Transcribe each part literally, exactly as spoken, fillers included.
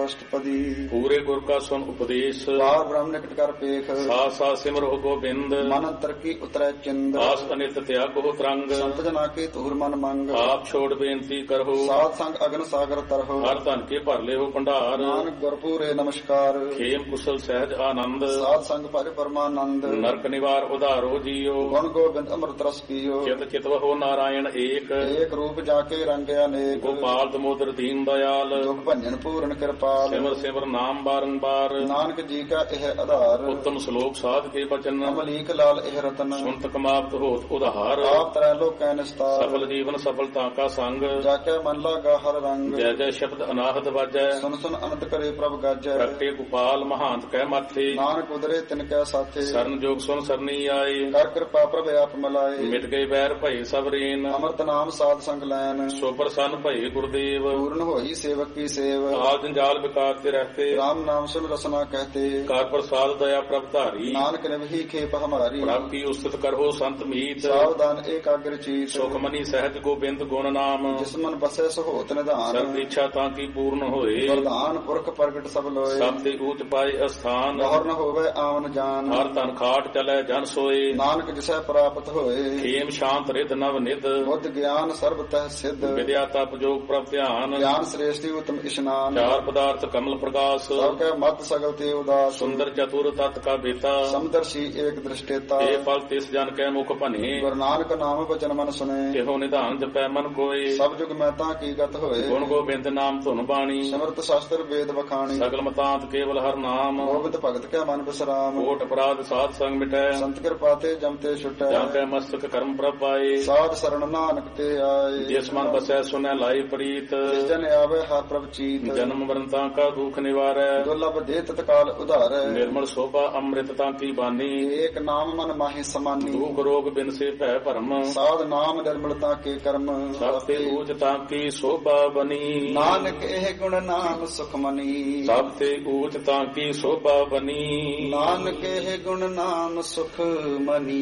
अष्टपदी पूरे गुर का सुन उपदेश बार ब्रह्म निकट कर पेख सा सा सिमर हो गोबिंद मन अंतर की उतरै चिंद आस अनित त्याग हो तरंग संत जना के तुहर मन मंग आप छोड़ बेनती करहो साध संग अगन सागर तरहो हर धन के भर ले हो भंडार नानक गुरपुरे नमस्कार खेम कुशल सहज आनंद साध संग पर परमानंद नरक निवार उदारो जियो गुण गोबिंद अमृत रस पियो चित चितव हो नारायण एक एक रूप जाके रंगे अनेक गोपाल दमोदर दीन दयाल दुख भंजन पूर्ण कृपाल सिमर सिमर नाम बारंबार नानक जी का यह आधार उत्तम श्लोक साध के बचन अमलीक लाल एह रतन सुनत कमाप्त होत उधार आप त्रैलोक कै निस्तार सफल जीवन सफलता का संग जाके मन लागा हर रंग जय जय शब्द अनाहत बाजै सुन सुन अनंत करे प्रभ गाजै प्रगटे गोपाल महांत कै माथे नानक उदरे तिनकै साथे शरण जोग सुन सरनी आए कर कृपा प्रभ आप मलाए मिट गए बैर भय सब रेन अमृत नाम साध संग लैन सो प्रसन्न भय गुरुदेव पूर्ण होई सेवक की सेव आद जंजाल विकारते रहते राम नाम सुन रसना कहते कर प्रसाद दया प्रभ धारी नानक निवही खेप हमारी प्रभ की उस्तित करहो संत मीत सावधान एकाग्र चीत सुखमनी सहज गोबिंद गुण नाम जिस मन बसे सो होत निधान सर्व इच्छा ताकि पूर्ण होए वरदान पुरख प्रगट सब लोए सब ते ऊंच पाए स्थान गौर न होवे आवन जान हर तन खाट चले जन सोए नानक जिसे प्राप्त होए खेम शांत रित नव निध बुद्ध ज्ञान सर्वतः सिद्ध विद्या तप जोग प्रभ ध्यान ज्ञान श्रेष्ठी उत्तम स्नान चार पदार्थ कमल प्रकाश सबके मत सगल ते उदास सुंदर चतुर तत् का बेता समदर्शी एक दृष्टेता ये फल तिस जन के मुख भने गुरु नानक नाम वचन मन सुने एहो निधान जपै मन कोय सब जुग महता की गत होए गुण गोबिंद नाम धुन बाणी समर्थ शास्त्र वेद बखानी सगल मतांत केवल हर नाम गोविंद भगत के मन विश्राम कोट अपराध साध संग मिटै संत कृपाते जमते छुटै जाके मस्तक कर्म प्रभ पाए साध शरण नानक ते आए जिस मन बसै सुनै लाई प्रीत जिस जन आवे हर प्रभ चीत जन्म मरणता का दुख निवारै दुर्लभ दे तत्काल उधारै निर्मल शोभा अमृतता की बानी एक नाम मन माहि समानी दुख रोग बिन से भय भरम साध नाम निर्मलता के कर्म सब ते ऊंचता की शोभा बनी नानक एह गुण नाम सुखमनी सब ते ऊंचता की शोभा बनी नानक एह गुण नाम सुखमनी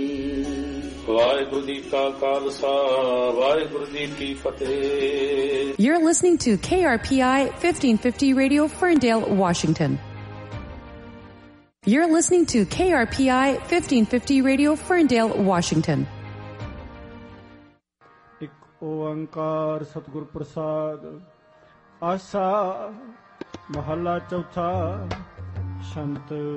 वाहिगुरु जी का खालसा वाहिगुरु जी की फतेह। You're listening to K R P I fifteen fifty Radio, Ferndale, Washington. You're listening to K R P I fifteen fifty Radio, Ferndale, Washington. ਇੱਕ ਓੰਕਾਰ ਸਤਿਗੁਰ ਪ੍ਰਸਾਦ ਆਸਾ ਮਹੱਲਾ ਚੌਥਾ ਸ਼ੰਤ